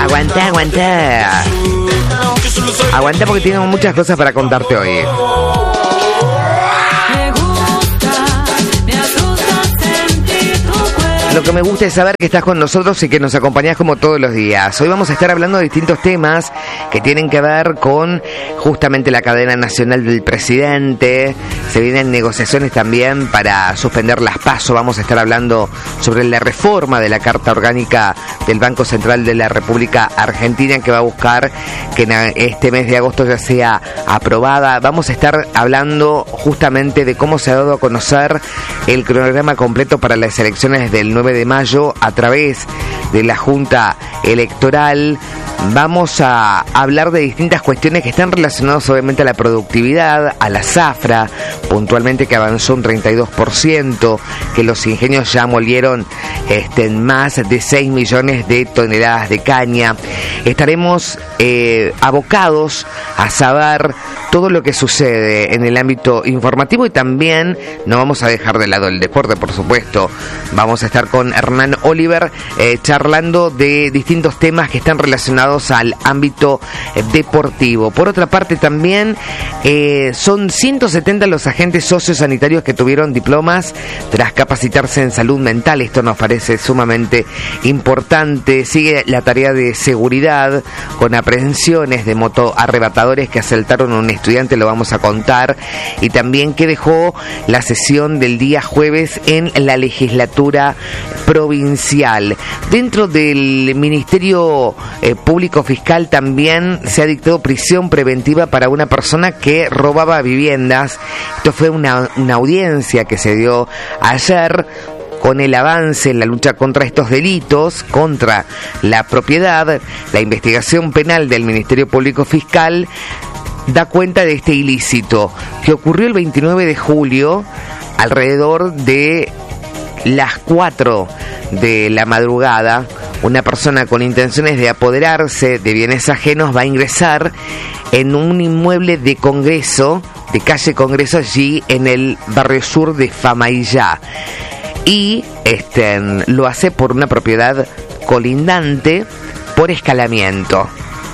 Aguanta, aguanta. Aguanta porque tengo muchas cosas para contarte hoy. Lo que me gusta es saber que estás con nosotros y que nos acompañás como todos los días. Hoy vamos a estar hablando de distintos temas que tienen que ver con justamente la cadena nacional del presidente. Se vienen negociaciones también para suspender las PASO. Vamos a estar hablando sobre la reforma de la Carta Orgánica del Banco Central de la República Argentina, que va a buscar que en este mes de agosto ya sea aprobada. Vamos a estar hablando justamente de cómo se ha dado a conocer el cronograma completo para las elecciones del 9 de mayo a través de la Junta Electoral. Vamos a hablar de distintas cuestiones que están relacionadas obviamente a la productividad, a la zafra, puntualmente que avanzó un 32%, que los ingenios ya molieron más de 6 millones de toneladas de caña. Estaremos abocados a saber todo lo que sucede en el ámbito informativo y también no vamos a dejar de lado el deporte, por supuesto. Vamos a estar con Hernán Oliver charlando de distintos temas que están relacionados al ámbito deportivo. Por otra parte también son 170 los agentes sociosanitarios que tuvieron diplomas tras capacitarse en salud mental. Esto nos parece sumamente importante. Sigue la tarea de seguridad con aprehensiones de motoarrebatadores que asaltaron a un estudiante, lo vamos a contar, y también que dejó la sesión del día jueves en la legislatura provincial. Dentro del Ministerio Público Fiscal también se ha dictado prisión preventiva para una persona que robaba viviendas. Esto fue una audiencia que se dio ayer. Con el avance en la lucha contra estos delitos, contra la propiedad, la investigación penal del Ministerio Público Fiscal da cuenta de este ilícito que ocurrió el 29 de julio alrededor de las 4 de la madrugada. Una persona con intenciones de apoderarse de bienes ajenos va a ingresar en un inmueble de Congreso, de calle Congreso, allí en el barrio sur de Famaillá. Y lo hace por una propiedad colindante por escalamiento.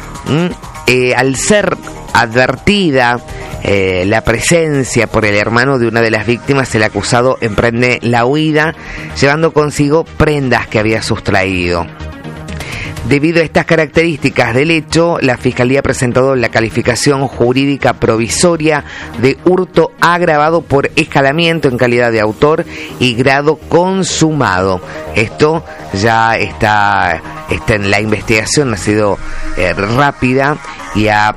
Al ser advertida la presencia por el hermano de una de las víctimas, el acusado emprende la huida, llevando consigo prendas que había sustraído. Debido a estas características del hecho, la Fiscalía ha presentado la calificación jurídica provisoria de hurto agravado por escalamiento en calidad de autor y grado consumado. Esto ya está en la investigación, ha sido rápida y ha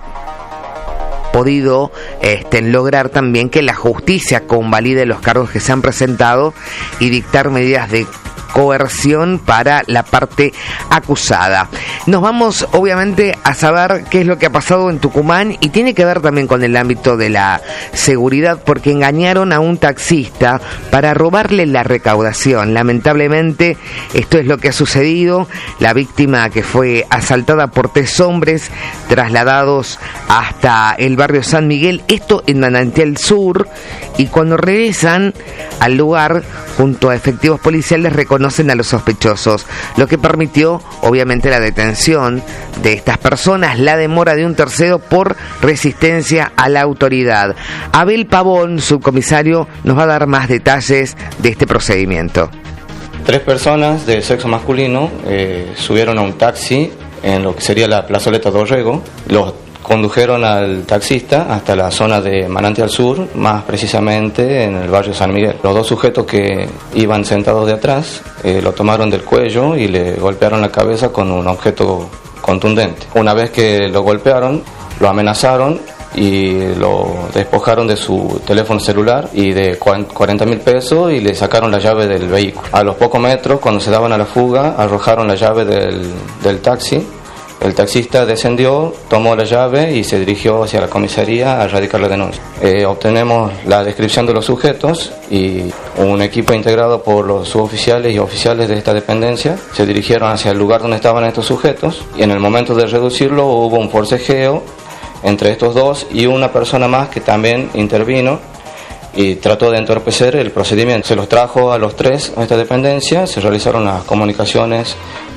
podido lograr también que la justicia convalide los cargos que se han presentado y dictar medidas de coerción para la parte acusada. Nos vamos obviamente a saber qué es lo que ha pasado en Tucumán y tiene que ver también con el ámbito de la seguridad, porque engañaron a un taxista para robarle la recaudación. Lamentablemente esto es lo que ha sucedido. La víctima, que fue asaltada por 3 hombres trasladados hasta el barrio San Miguel, esto en Manantial Sur, y cuando regresan al lugar junto a efectivos policiales reconocen a los sospechosos, lo que permitió obviamente la detención de estas personas, la demora de un tercero por resistencia a la autoridad. Abel Pavón, subcomisario, nos va a dar más detalles de este procedimiento. 3 personas de sexo masculino subieron a un taxi en lo que sería la plazoleta Dorrego. Los condujeron al taxista hasta la zona de Manantial Sur, más precisamente en el barrio San Miguel. Los 2 sujetos que iban sentados de atrás lo tomaron del cuello y le golpearon la cabeza con un objeto contundente. Una vez que lo golpearon, lo amenazaron y lo despojaron de su teléfono celular y de 40.000 pesos y le sacaron la llave del vehículo. A los pocos metros, cuando se daban a la fuga, arrojaron la llave del taxi. El taxista descendió, tomó la llave y se dirigió hacia la comisaría a radicar la denuncia. Obtenemos la descripción de los sujetos y un equipo integrado por los suboficiales y oficiales de esta dependencia se dirigieron hacia el lugar donde estaban estos sujetos y en el momento de reducirlo hubo un forcejeo entre estos 2 y una persona más que también intervino y trató de entorpecer el procedimiento. Se los trajo a los 3 a esta dependencia, se realizaron las comunicaciones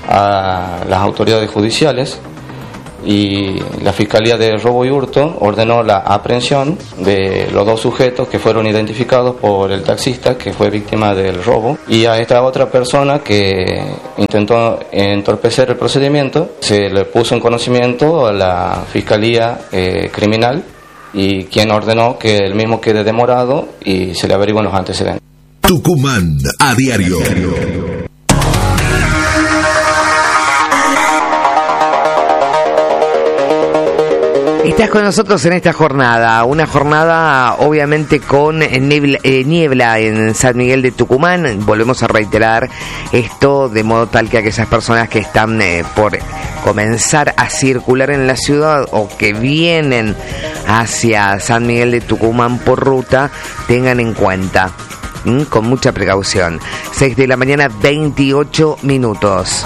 a las autoridades judiciales y la Fiscalía de Robo y Hurto ordenó la aprehensión de los dos sujetos que fueron identificados por el taxista que fue víctima del robo, y a esta otra persona que intentó entorpecer el procedimiento se le puso en conocimiento a la Fiscalía Criminal, y quien ordenó que el mismo quede demorado y se le averigüen los antecedentes. Tucumán a diario. Estás con nosotros en esta jornada, una jornada obviamente con niebla en San Miguel de Tucumán. Volvemos a reiterar esto de modo tal que aquellas personas que están por comenzar a circular en la ciudad o que vienen hacia San Miguel de Tucumán por ruta tengan en cuenta, con mucha precaución. 6 de la mañana, 28 minutos.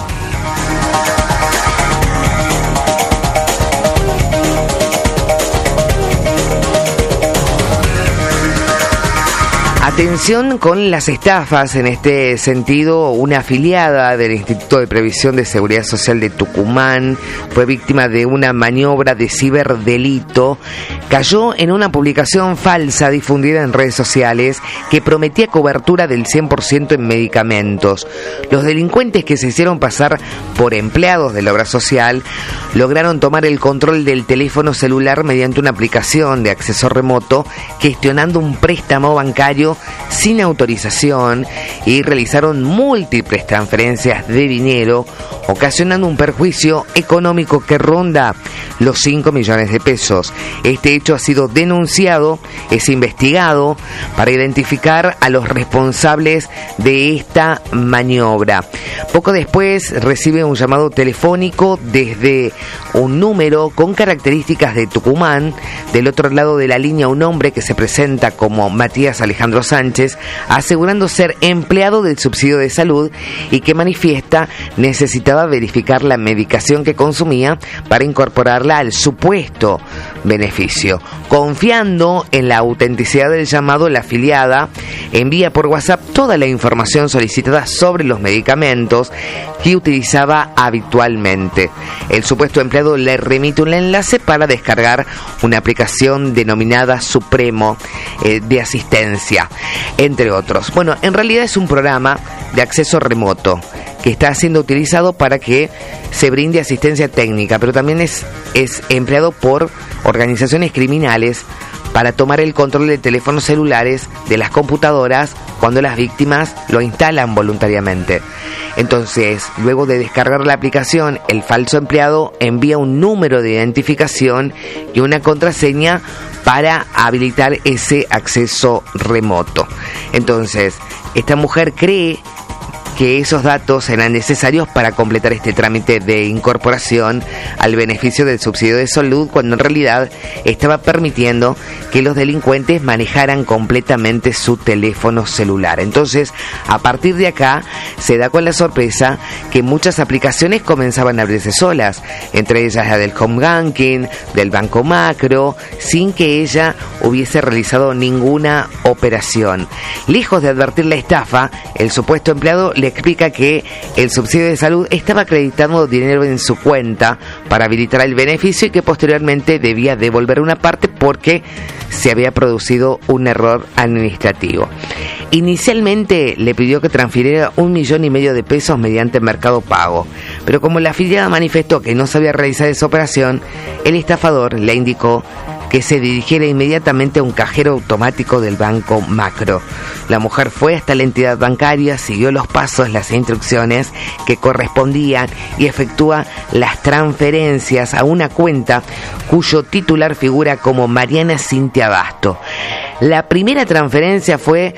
Atención con las estafas. En este sentido, una afiliada del Instituto de Previsión de Seguridad Social de Tucumán fue víctima de una maniobra de ciberdelito. Cayó en una publicación falsa difundida en redes sociales que prometía cobertura del 100% en medicamentos. Los delincuentes, que se hicieron pasar por empleados de la obra social, lograron tomar el control del teléfono celular mediante una aplicación de acceso remoto, gestionando un préstamo bancario sin autorización, y realizaron múltiples transferencias de dinero, ocasionando un perjuicio económico que ronda los 5 millones de pesos. Este hecho ha sido denunciado, es investigado para identificar a los responsables de esta maniobra. Poco después recibe un llamado telefónico desde un número con características de Tucumán. Del otro lado de la línea, un hombre que se presenta como Matías Alejandro Sánchez, asegurando ser empleado del subsidio de salud y que manifiesta necesitaba verificar la medicación que consumía para incorporarla al supuesto beneficio. Confiando en la autenticidad del llamado, la afiliada envía por WhatsApp toda la información solicitada sobre los medicamentos que utilizaba habitualmente. El supuesto empleado le remite un enlace para descargar una aplicación denominada Supremo de asistencia, entre otros. Bueno, en realidad es un programa de acceso remoto que está siendo utilizado para que se brinde asistencia técnica, pero también es empleado por organizaciones criminales para tomar el control de teléfonos celulares, de las computadoras, cuando las víctimas lo instalan voluntariamente. Entonces, luego de descargar la aplicación, el falso empleado envía un número de identificación y una contraseña para habilitar ese acceso remoto. Entonces, esta mujer cree que esos datos eran necesarios para completar este trámite de incorporación al beneficio del subsidio de salud, cuando en realidad estaba permitiendo que los delincuentes manejaran completamente su teléfono celular. Entonces, a partir de acá, se da con la sorpresa que muchas aplicaciones comenzaban a abrirse solas, entre ellas la del home banking, del Banco Macro, sin que ella hubiese realizado ninguna operación. Lejos de advertir la estafa, el supuesto empleado le explica que el subsidio de salud estaba acreditando dinero en su cuenta para habilitar el beneficio y que posteriormente debía devolver una parte porque se había producido un error administrativo. Inicialmente le pidió que transfiriera 1,5 millones de pesos mediante Mercado Pago, pero como la afiliada manifestó que no sabía realizar esa operación, el estafador le indicó que se dirigiera inmediatamente a un cajero automático del Banco Macro. La mujer fue hasta la entidad bancaria, siguió los pasos, las instrucciones que correspondían y efectúa las transferencias a una cuenta cuyo titular figura como Mariana Cintia Basto. La primera transferencia fue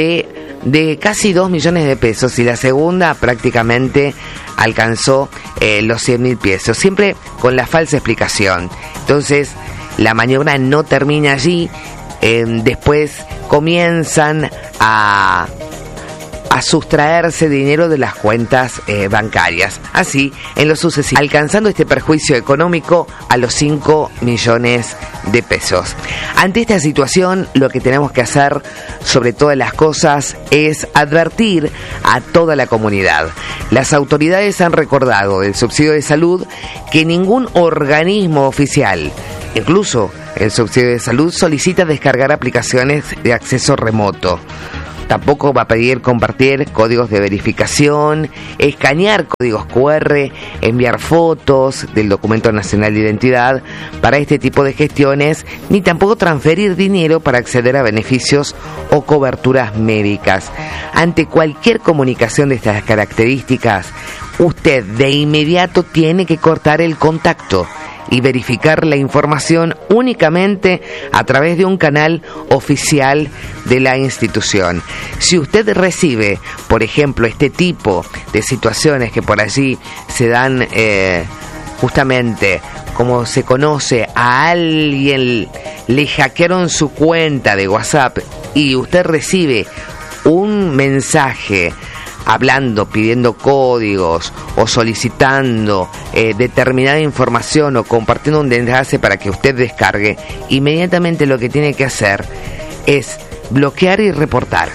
de casi 2 millones de pesos y la segunda prácticamente alcanzó los 100.000 pesos, siempre con la falsa explicación. Entonces, la maniobra no termina allí. Después comienzan a a sustraerse dinero de las cuentas bancarias. Así, en lo sucesivo, alcanzando este perjuicio económico a los 5 millones de pesos. Ante esta situación, lo que tenemos que hacer, sobre todas las cosas, es advertir a toda la comunidad. Las autoridades han recordado del subsidio de salud que ningún organismo oficial, incluso el subsidio de salud, solicita descargar aplicaciones de acceso remoto. Tampoco va a pedir compartir códigos de verificación, escanear códigos QR, enviar fotos del documento nacional de identidad para este tipo de gestiones, ni tampoco transferir dinero para acceder a beneficios o coberturas médicas. Ante cualquier comunicación de estas características, usted de inmediato tiene que cortar el contacto y verificar la información únicamente a través de un canal oficial de la institución. Si usted recibe, por ejemplo, este tipo de situaciones que por allí se dan justamente, como se conoce, a alguien le hackearon su cuenta de WhatsApp y usted recibe un mensaje hablando, pidiendo códigos o solicitando determinada información o compartiendo un enlace para que usted descargue, inmediatamente lo que tiene que hacer es bloquear y reportar.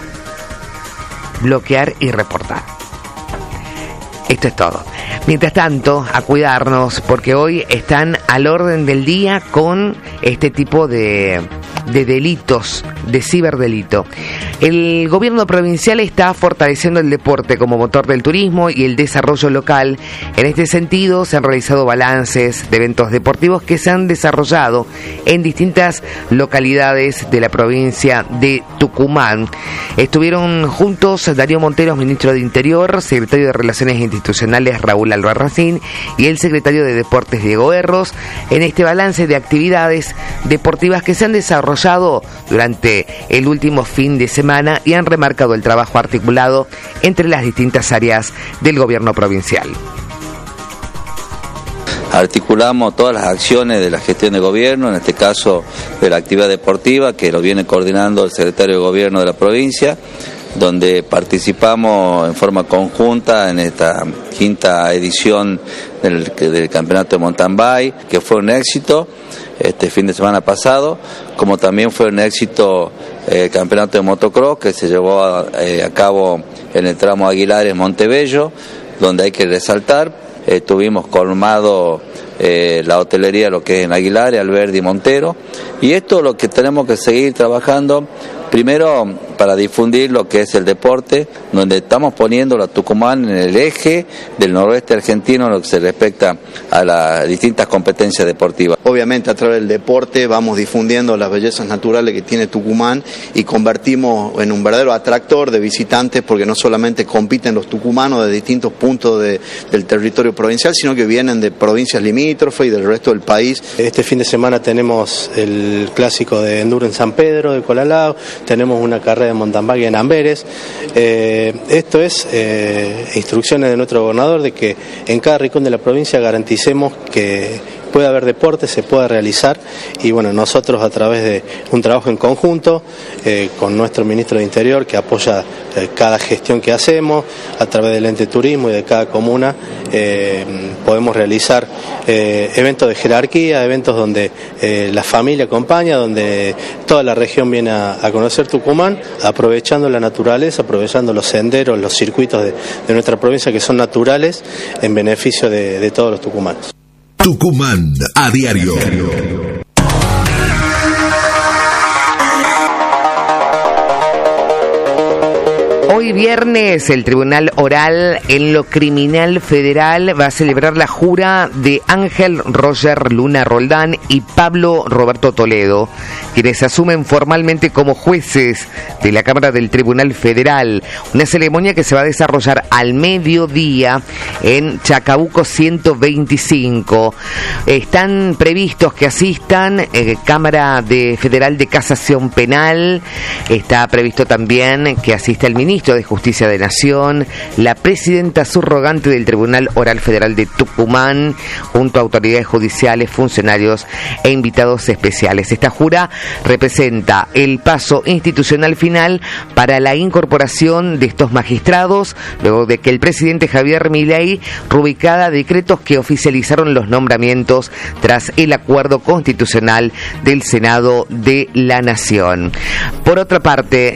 Bloquear y reportar. Esto es todo. Mientras tanto, a cuidarnos, porque hoy están al orden del día con este tipo de delitos, de ciberdelito. El gobierno provincial está fortaleciendo el deporte como motor del turismo y el desarrollo local. En este sentido, se han realizado balances de eventos deportivos que se han desarrollado en distintas localidades de la provincia de Tucumán. Estuvieron juntos Darío Monteros, ministro de Interior, secretario de Relaciones Institucionales Raúl Albarracín y el secretario de Deportes Diego Erros en este balance de actividades deportivas que se han desarrollado durante el último fin de semana y han remarcado el trabajo articulado entre las distintas áreas del gobierno provincial. Articulamos todas las acciones de la gestión de gobierno, en este caso de la actividad deportiva, que lo viene coordinando el secretario de gobierno de la provincia, donde participamos en forma conjunta en esta quinta edición del campeonato de mountain bike, que fue un éxito este fin de semana pasado, como también fue un éxito el campeonato de motocross que se llevó a cabo en el tramo Aguilares Montebello, donde hay que resaltar, tuvimos colmado la hotelería, lo que es en Aguilares, Alberdi y Montero, y esto es lo que tenemos que seguir trabajando. Primero, para difundir lo que es el deporte, donde estamos poniendo a Tucumán en el eje del noroeste argentino en lo que se respecta a las distintas competencias deportivas. Obviamente a través del deporte vamos difundiendo las bellezas naturales que tiene Tucumán y convertimos en un verdadero atractor de visitantes, porque no solamente compiten los tucumanos de distintos puntos del territorio provincial, sino que vienen de provincias limítrofes y del resto del país. Este fin de semana tenemos el clásico de enduro en San Pedro de Colalao, tenemos una carrera de mountain bike en Amberes. Esto es instrucciones de nuestro gobernador de que en cada rincón de la provincia garanticemos que puede haber deporte, se pueda realizar, y bueno, nosotros a través de un trabajo en conjunto con nuestro ministro de Interior, que apoya cada gestión que hacemos, a través del ente turismo y de cada comuna, podemos realizar eventos de jerarquía, eventos donde la familia acompaña, donde toda la región viene a conocer Tucumán, aprovechando la naturaleza, aprovechando los senderos, los circuitos de nuestra provincia que son naturales en beneficio de todos los tucumanos. Tucumán a diario. Hoy viernes el Tribunal Oral en lo Criminal Federal va a celebrar la jura de Ángel Roger Luna Roldán y Pablo Roberto Toledo, quienes asumen formalmente como jueces de la Cámara del Tribunal Federal. Una ceremonia que se va a desarrollar al mediodía en Chacabuco 125. Están previstos que asistan Cámara Federal de Casación Penal. Está previsto también que asista el ministro de Justicia de Nación, la presidenta subrogante del Tribunal Oral Federal de Tucumán, junto a autoridades judiciales, funcionarios e invitados especiales. Esta jura representa el paso institucional final para la incorporación de estos magistrados, luego de que el presidente Javier Milei rubricada decretos que oficializaron los nombramientos tras el acuerdo constitucional del Senado de la Nación. Por otra parte,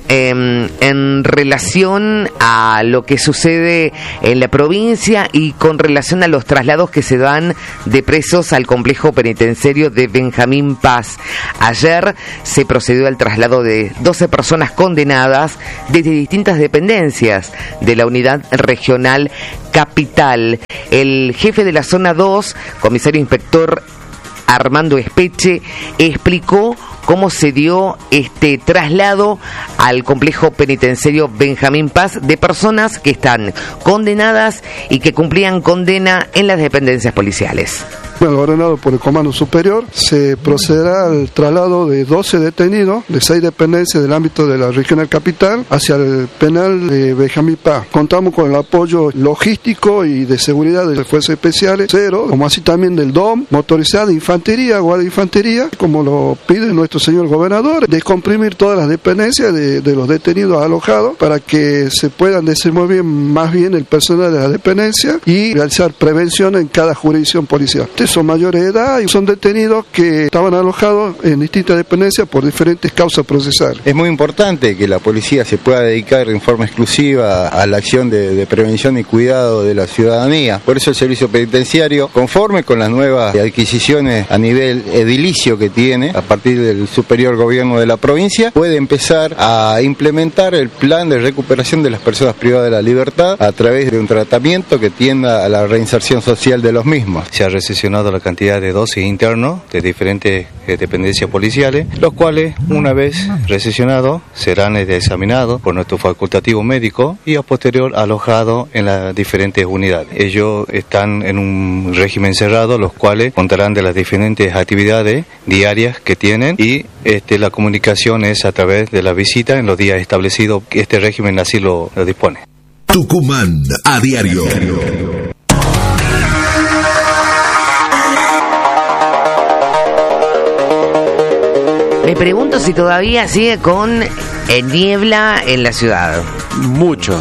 en relación a lo que sucede en la provincia y con relación a los traslados que se dan de presos al complejo penitenciario de Benjamín Paz, ayer se procedió al traslado de 12 personas condenadas desde distintas dependencias de la unidad regional Capital. El jefe de la zona 2, comisario inspector Armando Espeche, explicó cómo se dio este traslado al complejo penitenciario Benjamín Paz de personas que están condenadas y que cumplían condena en las dependencias policiales. Ordenado por el Comando Superior, se procederá al traslado de 12 detenidos de 6 dependencias del ámbito de la regional Capital hacia el penal de Benjamín Paz. Contamos con el apoyo logístico y de seguridad de las Fuerzas Especiales, como así también del DOM, motorizada, infantería, guardia de infantería, como lo pide nuestro señor gobernador, descomprimir todas las dependencias de los detenidos alojados para que se puedan desenvolver más bien el personal de la dependencia y realizar prevención en cada jurisdicción policial. Son mayores de edad y son detenidos que estaban alojados en distintas dependencias por diferentes causas procesales. Es muy importante que la policía se pueda dedicar en forma exclusiva a la acción de prevención y cuidado de la ciudadanía. Por eso el servicio penitenciario, conforme con las nuevas adquisiciones a nivel edilicio que tiene, a partir del superior gobierno de la provincia, puede empezar a implementar el plan de recuperación de las personas privadas de la libertad a través de un tratamiento que tienda a la reinserción social de los mismos. Se ha recesionado la cantidad de dosis internos de diferentes dependencias policiales, los cuales, una vez recesionados, serán examinados por nuestro facultativo médico y a posterior alojados en las diferentes unidades. Ellos están en un régimen cerrado, los cuales contarán de las diferentes actividades diarias que tienen y la comunicación es a través de la visita en los días establecidos. Este régimen así lo dispone. Tucumán a diario. Me pregunto si todavía sigue con niebla en la ciudad. Mucha.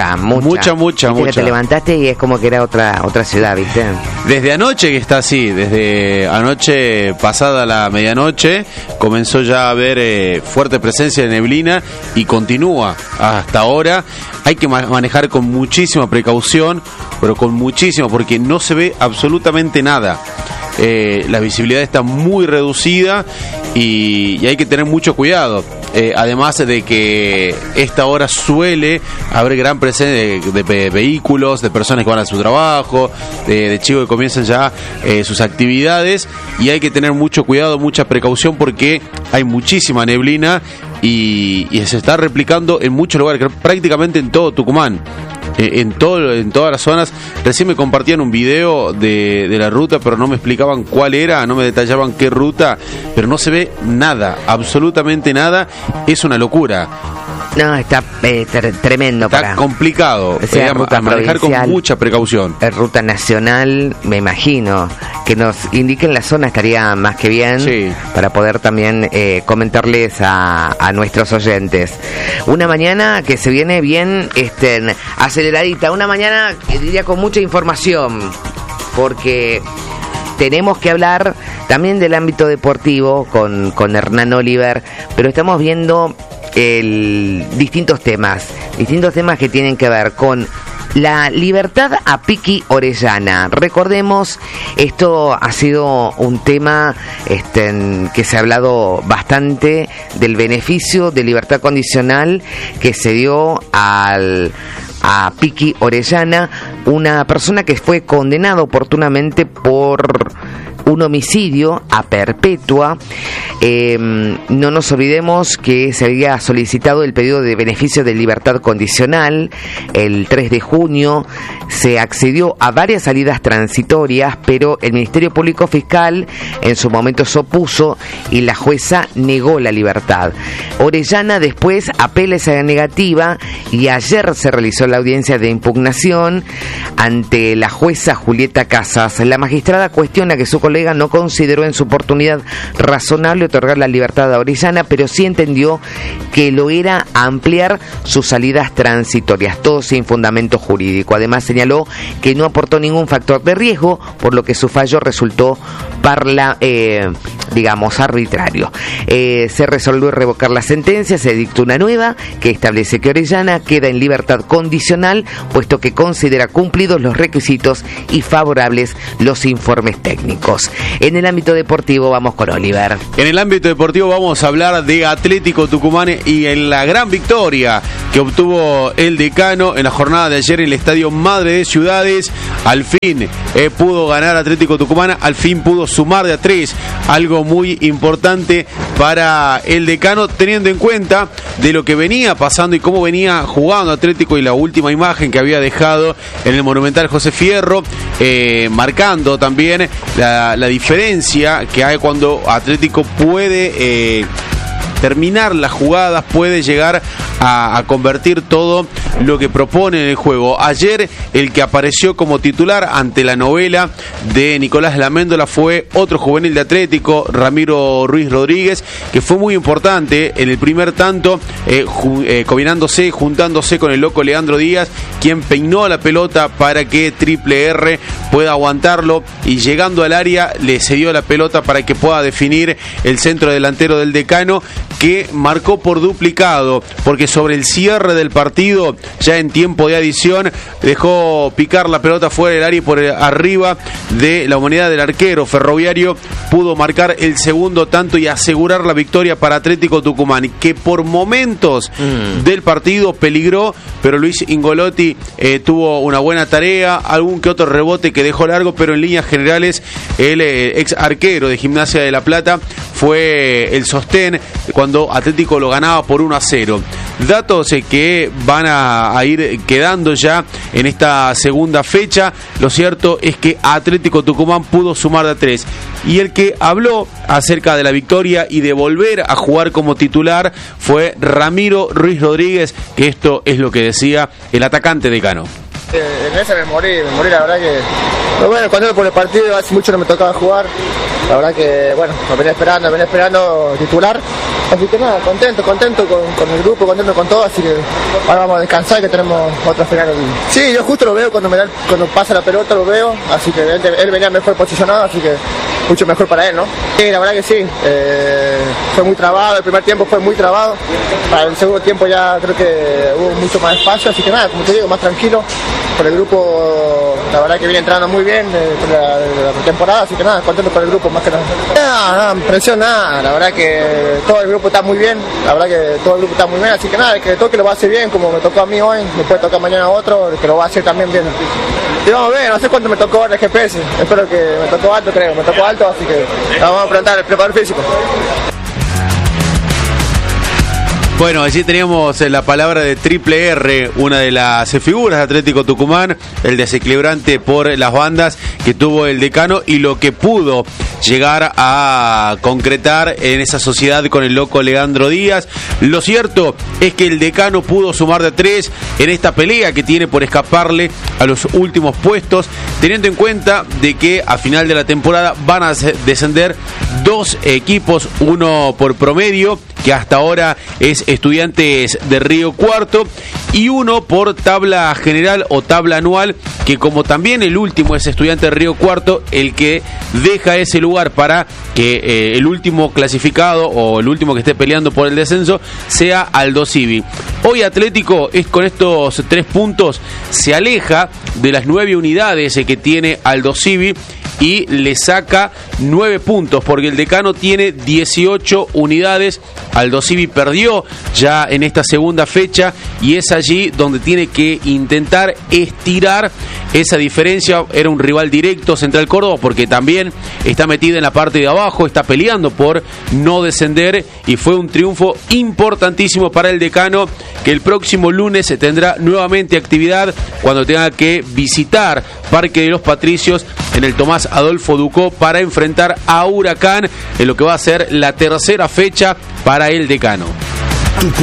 Que te levantaste y es como que era otra ciudad, ¿viste? Desde anoche que está así, desde anoche pasada la medianoche, comenzó ya a haber fuerte presencia de neblina y continúa hasta ahora. Hay que manejar con muchísima precaución, pero con muchísimo, porque no se ve absolutamente nada. La visibilidad está muy reducida y hay que tener mucho cuidado. Además de que esta hora suele haber gran presencia de vehículos, de personas que van a su trabajo, de chicos que comienzan ya sus actividades, y hay que tener mucho cuidado, mucha precaución, porque hay muchísima neblina y se está replicando en muchos lugares, prácticamente en todo Tucumán. En todas las zonas. Recién me compartían un video de la ruta, pero no me explicaban cuál era, no me detallaban qué ruta, pero no se ve nada, absolutamente nada. Es una locura. No, está tremendo. Está complicado. O sea, ruta manejar con mucha precaución. Ruta nacional, me imagino. Que nos indiquen la zona estaría más que bien, sí, para poder también comentarles a nuestros oyentes. Una mañana que se viene bien aceleradita. Una mañana que diría con mucha información. Porque tenemos que hablar también del ámbito deportivo con Hernán Oliver. Pero estamos viendo distintos temas que tienen que ver con la libertad a Piqui Orellana. Recordemos, esto ha sido un tema que se ha hablado bastante del beneficio de libertad condicional que se dio a Piqui Orellana, una persona que fue condenada oportunamente por un homicidio a perpetua. No nos olvidemos que se había solicitado el pedido de beneficio de libertad condicional el 3 de junio. Se accedió a varias salidas transitorias, pero el Ministerio Público Fiscal en su momento se opuso y la jueza negó la libertad. Orellana después apela esa negativa y ayer se realizó la audiencia de impugnación ante la jueza Julieta Casas. La magistrada cuestiona que su colega no consideró en su oportunidad razonable otorgar la libertad a Orellana, pero sí entendió que lo era ampliar sus salidas transitorias, todo sin fundamento jurídico. Además señaló que no aportó ningún factor de riesgo, por lo que su fallo resultó arbitrario. Se resolvió revocar la sentencia, se dictó una nueva que establece que Orellana queda en libertad condicional, puesto que considera cumplidos los requisitos y favorables los informes técnicos. En el ámbito deportivo vamos con Oliver. En el ámbito deportivo vamos a hablar de Atlético Tucumán y en la gran victoria que obtuvo el Decano en la jornada de ayer en el Estadio Madre de Ciudades. Al fin pudo ganar Atlético Tucumán, al fin pudo sumar de a 3, algo muy importante para el Decano, teniendo en cuenta de lo que venía pasando y cómo venía jugando Atlético y la última imagen que había dejado en el Monumental José Fierro, marcando también la diferencia que hay cuando Atlético puede terminar las jugadas, puede llegar a convertir todo lo que propone en el juego. Ayer el que apareció como titular ante la novela de Nicolás Laméndola fue otro juvenil de Atlético, Ramiro Ruiz Rodríguez, que fue muy importante en el primer tanto, juntándose con el loco Leandro Díaz, quien peinó la pelota para que Triple R pueda aguantarlo y llegando al área le cedió la pelota para que pueda definir el centro delantero del Decano, que marcó por duplicado, porque sobre el cierre del partido, ya en tiempo de adición, dejó picar la pelota fuera del área y por arriba de la humanidad del arquero Ferroviario pudo marcar el segundo tanto y asegurar la victoria para Atlético Tucumán, que por momentos del partido peligró, pero Luis Ingolotti tuvo una buena tarea, algún que otro rebote que dejó largo, pero en líneas generales el ex arquero de Gimnasia de La Plata fue el sostén cuando Atlético lo ganaba por 1-0. Datos que van a ir quedando ya en esta segunda fecha. Lo cierto es que Atlético Tucumán pudo sumar de a 3. Y el que habló acerca de la victoria y de volver a jugar como titular fue Ramiro Ruiz Rodríguez, que esto es lo que decía el atacante decano. En esa me morí la verdad que... Pero bueno, cuando por el partido hace mucho no me tocaba jugar. La verdad que, bueno, me venía esperando titular. Así que nada, contento con el grupo, contento con todo, así que ahora vamos a descansar que tenemos otra final. Sí, yo justo lo veo cuando pasa la pelota, lo veo, así que él venía mejor posicionado, así que mucho mejor para él, ¿no? Sí, la verdad que sí, fue muy trabado, el primer tiempo fue muy trabado, para el segundo tiempo ya creo que hubo mucho más espacio, así que nada, como te digo, más tranquilo, por el grupo, la verdad que viene entrando muy bien la temporada, así que nada, contento por el grupo más que nada. No, presión nada, la verdad que todo el grupo está muy bien, así que nada, el que toque lo va a hacer bien, como me tocó a mí hoy, me puede tocar mañana a otro, el que lo va a hacer también bien. Y vamos a ver, no sé cuánto me tocó el GPS, espero que me tocó alto, así que vamos a enfrentar el preparador físico. Bueno, allí teníamos la palabra de Triple R, una de las figuras de Atlético Tucumán, el desequilibrante por las bandas que tuvo el Decano y lo que pudo llegar a concretar en esa sociedad con el loco Leandro Díaz. Lo cierto es que el Decano pudo sumar de 3 en esta pelea que tiene por escaparle a los últimos puestos, teniendo en cuenta de que a final de la temporada van a descender 2 equipos, uno por promedio, que hasta ahora es Estudiantes de Río Cuarto, y uno por tabla general o tabla anual, que como también el último es Estudiantes de Río Cuarto, el que deja ese lugar para que el último clasificado o el último que esté peleando por el descenso sea Aldo Civi. Hoy Atlético con estos 3 puntos se aleja de las 9 unidades que tiene Aldo Civi y le saca 9 puntos, porque el Decano tiene 18 unidades. Aldo Civi perdió ya en esta segunda fecha y es allí donde tiene que intentar estirar esa diferencia. Era un rival directo Central Córdoba, porque también está metida en la parte de abajo, está peleando por no descender, y fue un triunfo importantísimo para el Decano, que el próximo lunes se tendrá nuevamente actividad cuando tenga que visitar Parque de los Patricios en el Tomás Adolfo Ducó para enfrentar a Huracán en lo que va a ser la tercera fecha para el Decano.